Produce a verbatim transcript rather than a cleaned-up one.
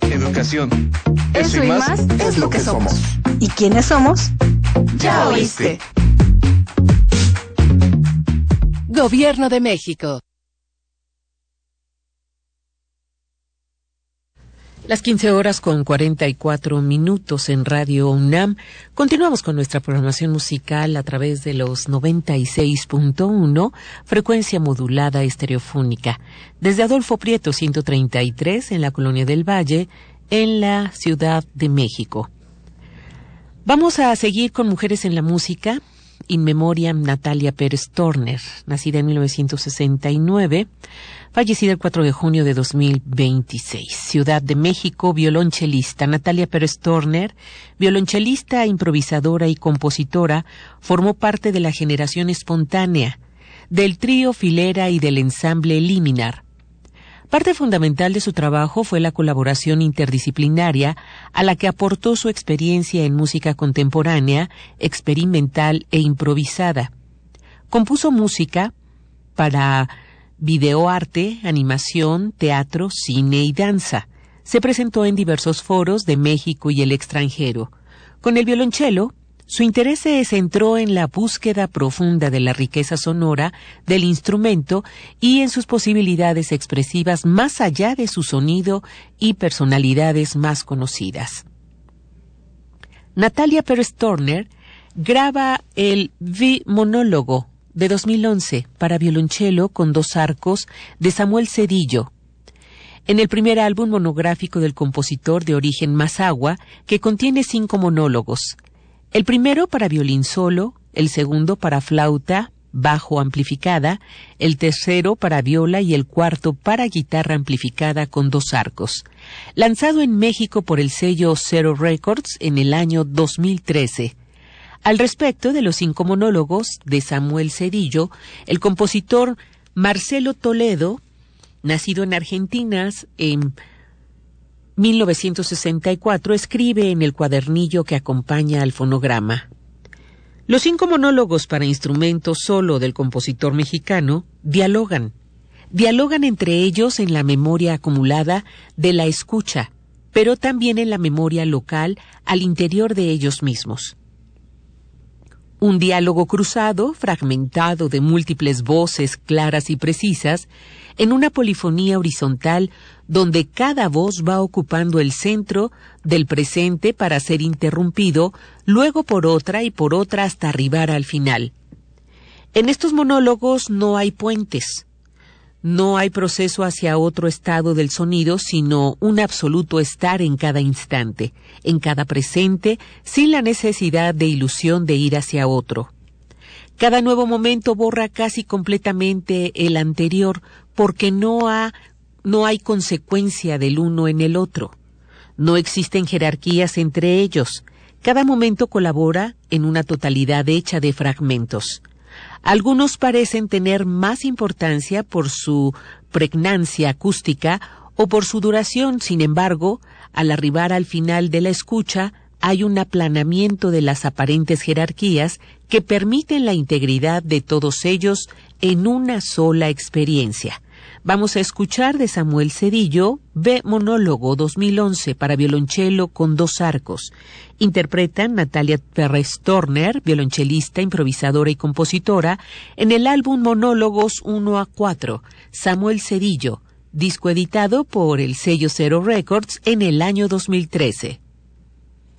educación. Eso, Eso y más, más es lo que somos. ¿Y quiénes somos? Ya oíste. Gobierno de México. Las quince horas con cuarenta y cuatro minutos en Radio UNAM. Continuamos con nuestra programación musical a través de los noventa y seis punto uno, frecuencia modulada estereofónica, desde Adolfo Prieto ciento treinta y tres en la Colonia del Valle, en la Ciudad de México. Vamos a seguir con Mujeres en la Música. In memoriam Natalia Pérez Torner, nacida en mil novecientos sesenta y nueve, fallecida el cuatro de junio de dos mil veintiséis. Ciudad de México, violonchelista. Natalia Pérez Torner, violonchelista, improvisadora y compositora, formó parte de la generación espontánea, del trío Filera y del ensamble Liminar. Parte fundamental de su trabajo fue la colaboración interdisciplinaria a la que aportó su experiencia en música contemporánea, experimental e improvisada. Compuso música para videoarte, animación, teatro, cine y danza. Se presentó en diversos foros de México y el extranjero. Con el violonchelo, su interés se centró en la búsqueda profunda de la riqueza sonora del instrumento y en sus posibilidades expresivas más allá de su sonido y personalidades más conocidas. Natalia Pérez Torner graba el V-monólogo de dos mil once para violonchelo con dos arcos de Samuel Cedillo, en el primer álbum monográfico del compositor de origen mazahua, que contiene cinco monólogos. El primero para violín solo, el segundo para flauta, bajo amplificada, el tercero para viola y el cuarto para guitarra amplificada con dos arcos. Lanzado en México por el sello Zero Records en el año dos mil trece. Al respecto de los cinco monólogos de Samuel Cedillo, el compositor Marcelo Toledo, nacido en Argentina en mil novecientos sesenta y cuatro, escribe en el cuadernillo que acompaña al fonograma: los cinco monólogos para instrumento solo del compositor mexicano dialogan, dialogan entre ellos en la memoria acumulada de la escucha, pero también en la memoria local al interior de ellos mismos. Un diálogo cruzado, fragmentado de múltiples voces claras y precisas, en una polifonía horizontal donde cada voz va ocupando el centro del presente para ser interrumpido, luego por otra y por otra hasta arribar al final. En estos monólogos no hay puentes, no hay proceso hacia otro estado del sonido, sino un absoluto estar en cada instante, en cada presente, sin la necesidad de ilusión de ir hacia otro. Cada nuevo momento borra casi completamente el anterior, porque no ha, no hay consecuencia del uno en el otro. No existen jerarquías entre ellos. Cada momento colabora en una totalidad hecha de fragmentos. Algunos parecen tener más importancia por su pregnancia acústica o por su duración. Sin embargo, al arribar al final de la escucha, hay un aplanamiento de las aparentes jerarquías que permiten la integridad de todos ellos en una sola experiencia. Vamos a escuchar de Samuel Cedillo, V-monólogo dos mil once para violonchelo con dos arcos. Interpretan Natalia Pérez Torner, violonchelista, improvisadora y compositora, en el álbum Monólogos uno a cuatro, Samuel Cedillo, disco editado por el sello Zero Records en el año dos mil trece.